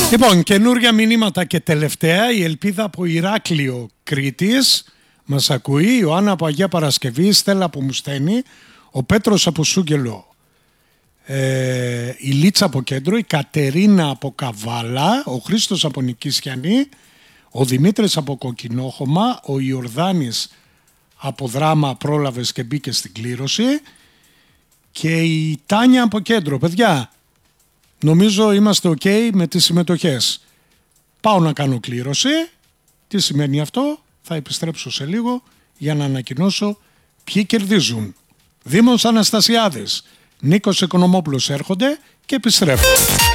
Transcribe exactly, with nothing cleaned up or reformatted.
Λοιπόν, καινούργια μηνύματα και τελευταία. Η Ελπίδα από Ηράκλειο Κρήτης μας ακούει. Η Ιωάννα από Αγία Παρασκευή, η Στέλλα από Μουστένη, ο Πέτρος από Σούγκελο, ε, η Λίτσα από Κέντρο, η Κατερίνα από Καβάλα, ο Χρήστος από Νικήσιανη, ο Δημήτρης από Κοκκινόχωμα, ο Ιορδάνης από Δράμα πρόλαβες και μπήκε στην κλήρωση και η Τάνια από Κέντρο. Παιδιά, νομίζω είμαστε ok με τις συμμετοχές. Πάω να κάνω κλήρωση. Τι σημαίνει αυτό? Θα επιστρέψω σε λίγο για να ανακοινώσω ποιοι κερδίζουν. Δήμος Αναστασιάδης, Νίκος Οικονομόπουλος έρχονται και επιστρέφω.